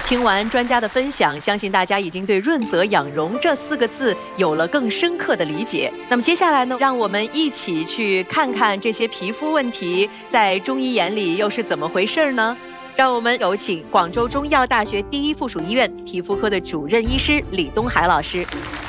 听完专家的分享，相信大家已经对润泽养容这4个字有了更深刻的理解。那么接下来呢，让我们一起去看看这些皮肤问题在中医眼里又是怎么回事呢？让我们有请广州中医药大学第一附属医院皮肤科的主任医师李东海老师。